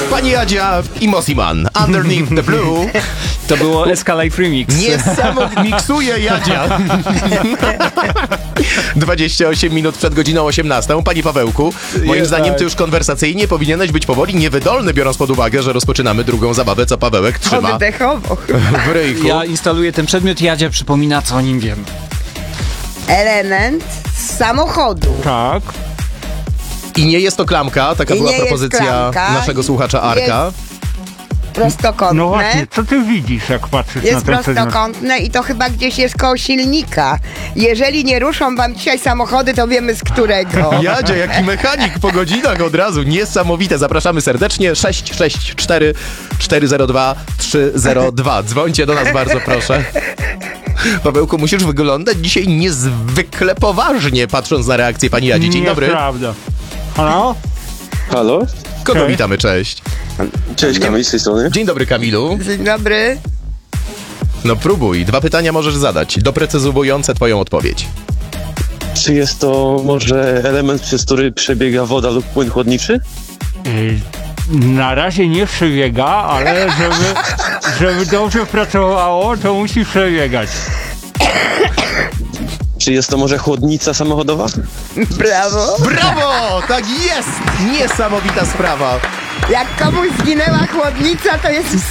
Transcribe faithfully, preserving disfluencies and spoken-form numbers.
Pani Jadzia i Mosiman. Underneath the Blue. To było Escalade Remix. Niesamowite. Miksuje Jadzia. dwadzieścia osiem minut przed godziną osiemnastą. Pani Pawełku, moim Jest zdaniem tak. ty już konwersacyjnie powinieneś być powoli niewydolny, biorąc pod uwagę, że rozpoczynamy drugą zabawę, co Pawełek trzyma Oddechowo. w ryjku. Ja instaluję ten przedmiot, Jadzia przypomina, co o nim wiem. Element z samochodu. Tak. I nie jest to klamka, taka I była nie jest propozycja klamka. naszego słuchacza Arka. Prostokątne. No właśnie, co ty widzisz, jak patrzysz na Jest ten przedmiot? prostokątne i to chyba gdzieś jest koło silnika. Jeżeli nie ruszą wam dzisiaj samochody, to wiemy z którego. Jadzia, jaki mechanik po godzinach od razu. Niesamowite. Zapraszamy serdecznie. sześć sześć cztery cztery zero dwa trzy zero dwa. Dzwońcie do nas bardzo, proszę. Pawełku, musisz wyglądać dzisiaj niezwykle poważnie, patrząc na reakcję pani Jadzi. Dzień dobry. Nieprawda. Halo? Halo? Kogo Cześć. witamy? Cześć. Cześć, Kamil z tej strony. Dzień dobry, Kamilu. Dzień dobry. No próbuj. Dwa pytania możesz zadać, doprecyzowujące twoją odpowiedź. Czy jest to może element, przez który przebiega woda lub płyn chłodniczy? Yy, na razie nie przebiega, ale żeby, żeby dobrze pracowało, to musi przebiegać. Czy jest to może chłodnica samochodowa? Brawo. Brawo! Tak jest! Niesamowita sprawa. Jak komuś zginęła chłodnica, to jest